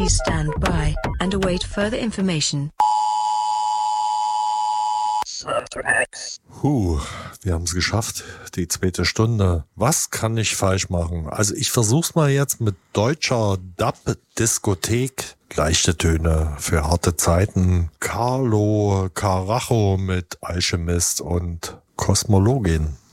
Please stand by and await further information. Wir haben es geschafft, die 2. Stunde. Was kann ich falsch machen? Also ich versuch's mal jetzt mit deutscher Dub-Diskothek. Leichte Töne für harte Zeiten. Carlo Carajo mit Alchemist und Kosmologin.